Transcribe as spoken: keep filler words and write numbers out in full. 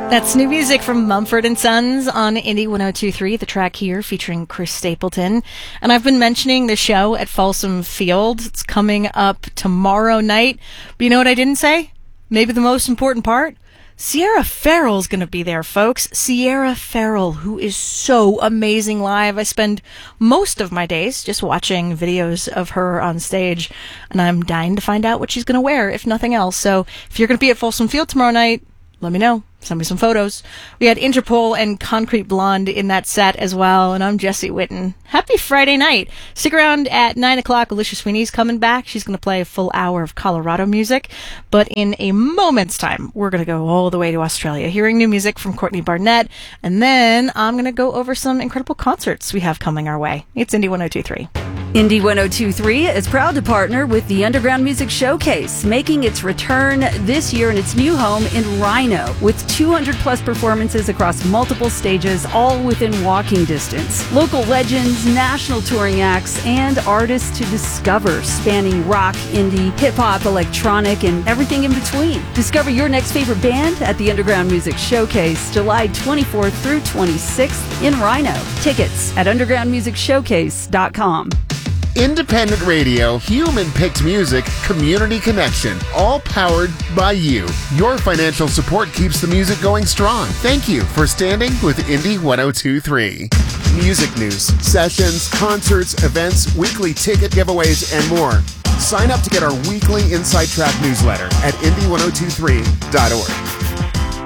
That's new music from Mumford and Sons on Indie one oh two point three, the track here featuring Chris Stapleton. And I've been mentioning the show at Folsom Field. It's coming up tomorrow night. But you know what I didn't say? Maybe the most important part? Sierra Farrell's going to be there, folks. Sierra Farrell, who is so amazing live. I spend most of my days just watching videos of her on stage, and I'm dying to find out what she's going to wear, if nothing else. So if you're going to be at Folsom Field tomorrow night, let me know. Send me some photos. We had Interpol and Concrete Blonde in that set as well, and I'm Jesse Witten. Happy Friday night. Stick around at nine o'clock. Alicia Sweeney's coming back. She's going to play a full hour of Colorado music, but in a moment's time, we're going to go all the way to Australia, hearing new music from Courtney Barnett, and then I'm going to go over some incredible concerts we have coming our way. It's Indie one oh two point three. Indie one oh two point three is proud to partner with the Underground Music Showcase, making its return this year in its new home in Rhino, with two hundred plus performances across multiple stages, all within walking distance. Local legends, national touring acts, and artists to discover, spanning rock, indie, hip-hop, electronic, and everything in between. Discover your next favorite band at the Underground Music Showcase, July twenty-fourth through twenty-sixth in Rhino. Tickets at underground music showcase dot com. Independent radio, human-picked music, community connection, all powered by you. Your financial support keeps the music going strong. Thank you for standing with Indie one oh two point three. Music news, sessions, concerts, events, weekly ticket giveaways, and more. Sign up to get our weekly Inside Track newsletter at indie one oh two three dot org.